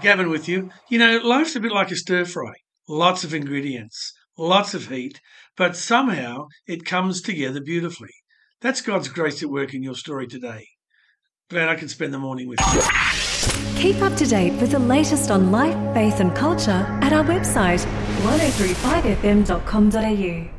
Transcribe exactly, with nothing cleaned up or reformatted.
Gavin with you. You know, life's a bit like a stir fry. Lots of ingredients, lots of heat, but somehow it comes together beautifully. That's God's grace at work in your story today. Glad I can spend the morning with you. Keep up to date with the latest on life, faith and culture at our website, ten thirty-five f m dot com dot a u.